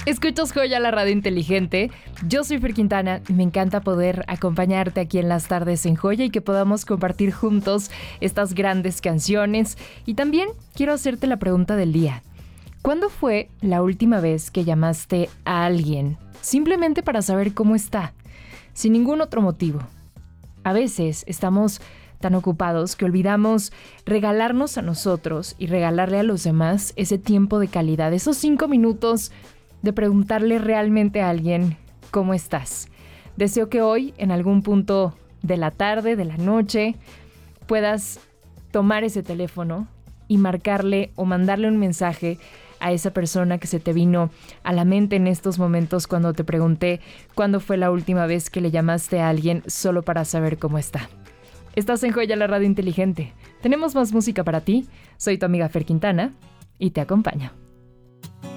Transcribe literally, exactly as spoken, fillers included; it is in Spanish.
Escuchas Joya, la radio inteligente. Yo soy Fer Quintana y me encanta poder acompañarte aquí en las tardes en Joya y que podamos compartir juntos estas grandes canciones. Y también quiero hacerte la pregunta del día. ¿Cuándo fue la última vez que llamaste a alguien simplemente para saber cómo está, sin ningún otro motivo? A veces estamos tan ocupados que olvidamos regalarnos a nosotros y regalarle a los demás ese tiempo de calidad, esos cinco minutos de preguntarle realmente a alguien cómo estás. Deseo que hoy, en algún punto de la tarde, de la noche, puedas tomar ese teléfono y marcarle o mandarle un mensaje a esa persona que se te vino a la mente en estos momentos cuando te pregunté cuándo fue la última vez que le llamaste a alguien solo para saber cómo está. Estás en Joya, la radio inteligente. Tenemos más música para ti. Soy tu amiga Fer Quintana y te acompaño.